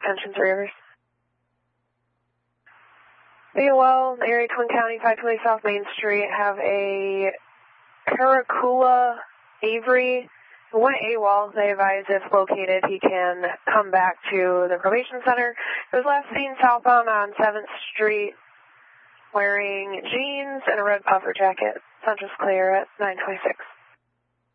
Detention 3 Rivers. BOL, area Twin County, 520 South Main Street, have a Paracula Avery who went AWOL. They advise if located he can come back to the probation center. He was last seen southbound on 7th Street wearing jeans and a red puffer jacket. Central's clear at 926.